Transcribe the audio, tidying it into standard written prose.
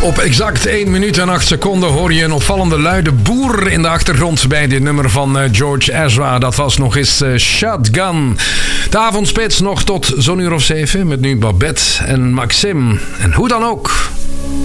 Op exact 1 minuut en 8 seconden hoor je een opvallende luide boer in de achtergrond bij dit nummer van George Ezra. Dat was nog eens Shotgun. De avondspits nog tot zo'n uur of 7 met nu Babette en Maxim. En hoe dan ook,